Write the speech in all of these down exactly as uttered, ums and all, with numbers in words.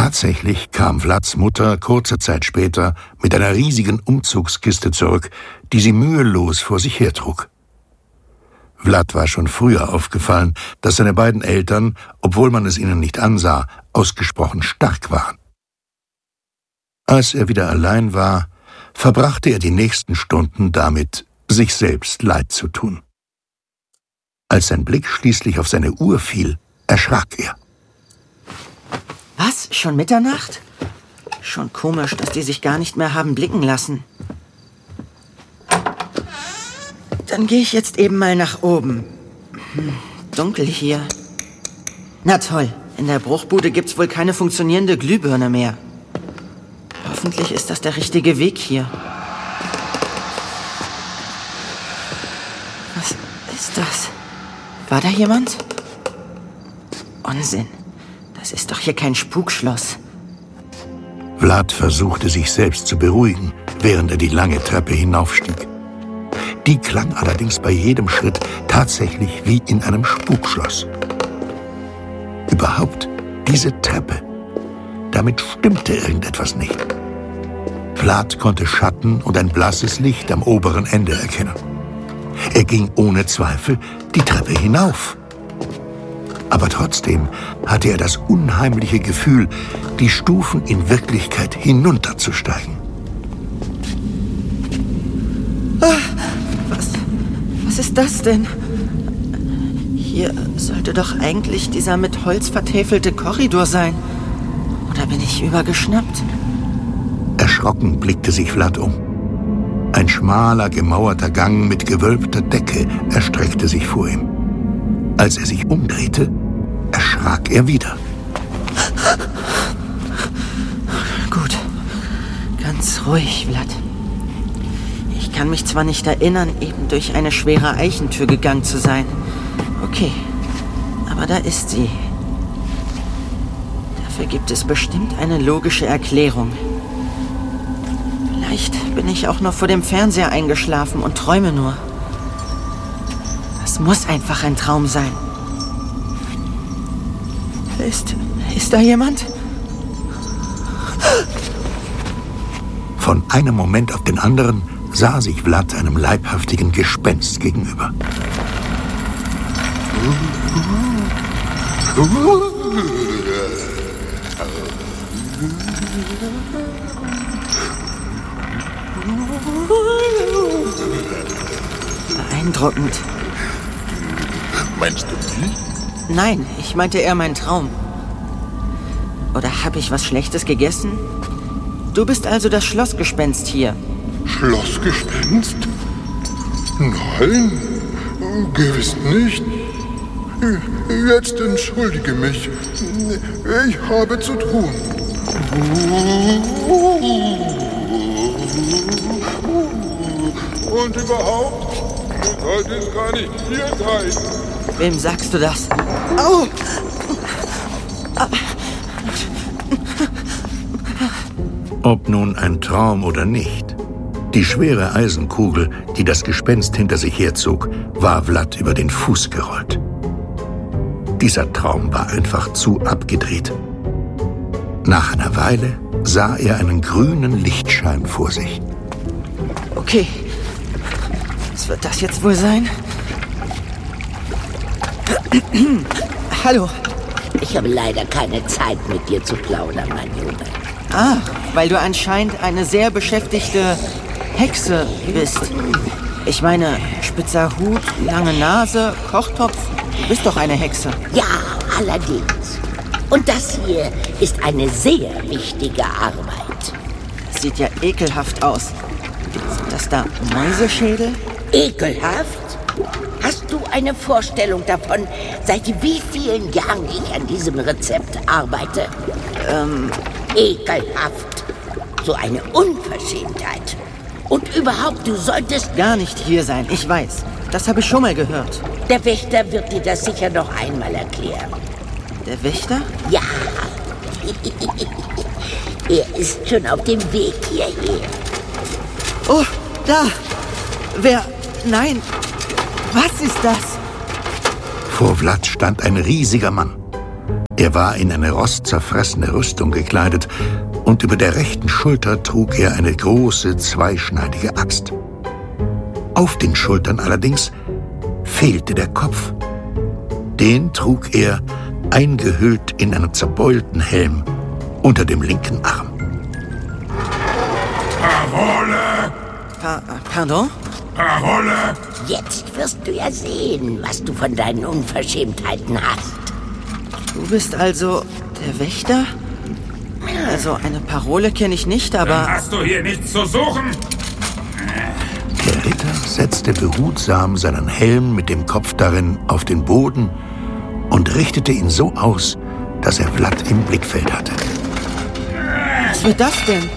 Tatsächlich kam Vlads Mutter kurze Zeit später mit einer riesigen Umzugskiste zurück, die sie mühelos vor sich hertrug. Vlad war schon früher aufgefallen, dass seine beiden Eltern, obwohl man es ihnen nicht ansah, ausgesprochen stark waren. Als er wieder allein war, verbrachte er die nächsten Stunden damit, sich selbst Leid zu tun. Als sein Blick schließlich auf seine Uhr fiel, erschrak er. Was? Schon Mitternacht? Schon komisch, dass die sich gar nicht mehr haben blicken lassen. Dann gehe ich jetzt eben mal nach oben. Hm, dunkel hier. Na toll, in der Bruchbude gibt's wohl keine funktionierende Glühbirne mehr. Hoffentlich ist das der richtige Weg hier. Was ist das? War da jemand? Unsinn. Das ist doch hier kein Spukschloss. Vlad versuchte sich selbst zu beruhigen, während er die lange Treppe hinaufstieg. Die klang allerdings bei jedem Schritt tatsächlich wie in einem Spukschloss. Überhaupt diese Treppe. Damit stimmte irgendetwas nicht. Vlad konnte Schatten und ein blasses Licht am oberen Ende erkennen. Er ging ohne Zweifel die Treppe hinauf. Aber trotzdem hatte er das unheimliche Gefühl, die Stufen in Wirklichkeit hinunterzusteigen. Ah, was, was ist das denn? Hier sollte doch eigentlich dieser mit Holz vertäfelte Korridor sein. Oder bin ich übergeschnappt? Erschrocken blickte sich Vlad um. Ein schmaler, gemauerter Gang mit gewölbter Decke erstreckte sich vor ihm. Als er sich umdrehte, erschrak er wieder. Gut, ganz ruhig, Vlad. Ich kann mich zwar nicht erinnern, eben durch eine schwere Eichentür gegangen zu sein. Okay, aber da ist sie. Dafür gibt es bestimmt eine logische Erklärung. Vielleicht bin ich auch noch vor dem Fernseher eingeschlafen und träume nur. Das muss einfach ein Traum sein. Ist, ist da jemand? Von einem Moment auf den anderen sah sich Vlad einem leibhaftigen Gespenst gegenüber. Beeindruckend. Meinst du mich? Nein, ich meinte eher meinen Traum. Oder habe ich was Schlechtes gegessen? Du bist also das Schlossgespenst hier. Schlossgespenst? Nein, gewiss nicht. Jetzt entschuldige mich. Ich habe zu tun. Und überhaupt, du solltest gar nicht hier sein. Wem sagst du das? Au! Ob nun ein Traum oder nicht, die schwere Eisenkugel, die das Gespenst hinter sich herzog, war Vlad über den Fuß gerollt. Dieser Traum war einfach zu abgedreht. Nach einer Weile sah er einen grünen Lichtschein vor sich. Okay, was wird das jetzt wohl sein? Hallo. Ich habe leider keine Zeit, mit dir zu plaudern, mein Junge. Ah, weil du anscheinend eine sehr beschäftigte Hexe bist. Ich meine, spitzer Hut, lange Nase, Kochtopf. Du bist doch eine Hexe. Ja, allerdings. Und das hier ist eine sehr wichtige Arbeit. Das sieht ja ekelhaft aus. Sind das da Mäuseschädel? Ekelhaft? Hast du eine Vorstellung davon, seit wie vielen Jahren ich an diesem Rezept arbeite? Ähm... Ekelhaft. So eine Unverschämtheit. Und überhaupt, du solltest... Gar nicht hier sein, ich weiß. Das habe ich schon mal gehört. Der Wächter wird dir das sicher noch einmal erklären. Der Wächter? Ja. Er ist schon auf dem Weg hierher. Oh, da. Wer... Nein. Was ist das? Vor Vlad stand ein riesiger Mann. Er war in eine rostzerfressene Rüstung gekleidet und über der rechten Schulter trug er eine große, zweischneidige Axt. Auf den Schultern allerdings fehlte der Kopf. Den trug er, eingehüllt in einen zerbeulten Helm, unter dem linken Arm. Parole! Pa pardon? Parole! Jetzt wirst du ja sehen, was du von deinen Unverschämtheiten hast. Du bist also der Wächter? Also eine Parole kenne ich nicht, aber... Dann hast du hier nichts zu suchen. Der Ritter setzte behutsam seinen Helm mit dem Kopf darin auf den Boden und richtete ihn so aus, dass er Vlad im Blickfeld hatte. Was wird das denn?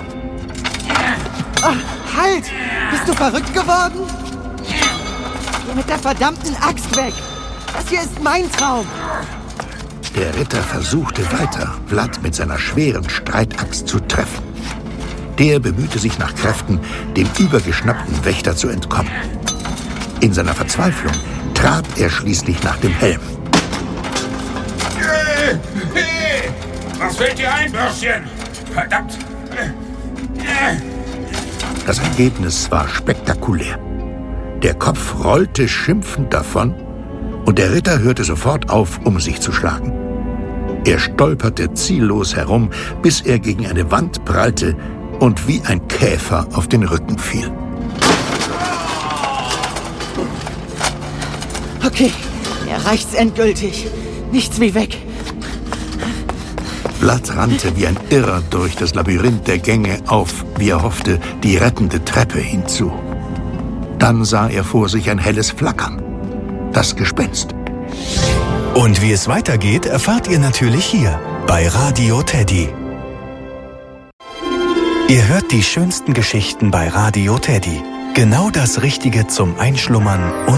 Oh, halt! Bist du verrückt geworden? Geh mit der verdammten Axt weg! Das hier ist mein Traum! Der Ritter versuchte weiter, Vlad mit seiner schweren Streitaxt zu treffen. Der bemühte sich nach Kräften, dem übergeschnappten Wächter zu entkommen. In seiner Verzweiflung trat er schließlich nach dem Helm. Hey, hey, was fällt dir ein, Bürschchen? Verdammt! Das Ergebnis war spektakulär. Der Kopf rollte schimpfend davon und der Ritter hörte sofort auf, um sich zu schlagen. Er stolperte ziellos herum, bis er gegen eine Wand prallte und wie ein Käfer auf den Rücken fiel. Okay, mir reicht's endgültig. Nichts wie weg. Vlad rannte wie ein Irrer durch das Labyrinth der Gänge auf, wie er hoffte, die rettende Treppe hinzu. Dann sah er vor sich ein helles Flackern. Das Gespenst. Und wie es weitergeht, erfahrt ihr natürlich hier bei Radio Teddy. Ihr hört die schönsten Geschichten bei Radio Teddy. Genau das Richtige zum Einschlummern und